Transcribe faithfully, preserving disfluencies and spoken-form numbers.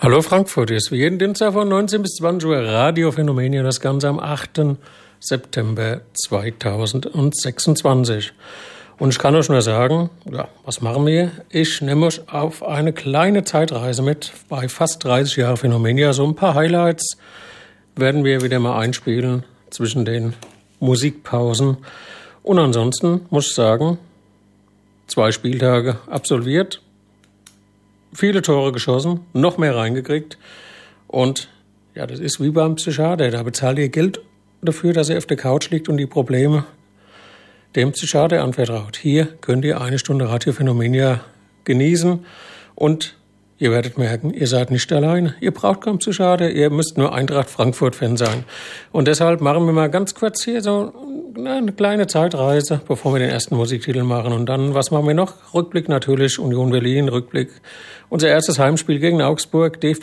Hallo Frankfurt, hier ist wie jeden Dienstag von neunzehn bis zwanzig Uhr Radio Phänomenia, das Ganze am achten September zweitausendsechsundzwanzig. Und ich kann euch nur sagen, ja, was machen wir? Ich nehme euch auf eine kleine Zeitreise mit bei fast dreißig Jahren Phänomenia. So ein paar Highlights werden wir wieder mal einspielen zwischen den Musikpausen. Und ansonsten muss ich sagen, zwei Spieltage absolviert, viele Tore geschossen, noch mehr reingekriegt. Und ja, das ist wie beim Psychiater. Da bezahlt ihr Geld dafür, dass er auf der Couch liegt und die Probleme dem Psychiater anvertraut. Hier könnt ihr eine Stunde Radio Phänomenia genießen und ihr werdet merken, ihr seid nicht alleine. Ihr braucht keinen Psychiater, ihr müsst nur Eintracht Frankfurt-Fan sein. Und deshalb machen wir mal ganz kurz hier so eine kleine Zeitreise, bevor wir den ersten Musiktitel machen. Und dann, was machen wir noch? Rückblick natürlich, Union Berlin, Rückblick. Unser erstes Heimspiel gegen Augsburg, D F